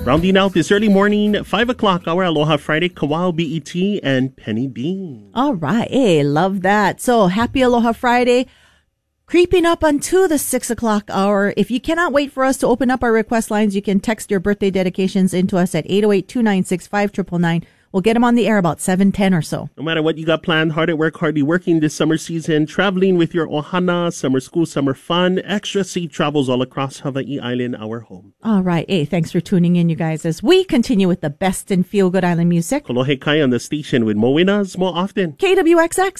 Rounding out this early morning, 5 o'clock hour, Aloha Friday, Kawao BET and Penny Bean. All right. Hey, love that. So happy Aloha Friday. Creeping up onto the 6 o'clock hour. If you cannot wait for us to open up our request lines, you can text your birthday dedications into us at 808-296-5999. We'll get them on the air about 7:10 or so. No matter what you got planned, hard at work, hardly working this summer season, traveling with your ohana, summer school, summer fun, extra sea travels all across Hawaii Island, our home. All right. Hey, thanks for tuning in, you guys, as we continue with the best in feel-good island music. Kolohe Kai on the station with Mo Winas more often. KWXX.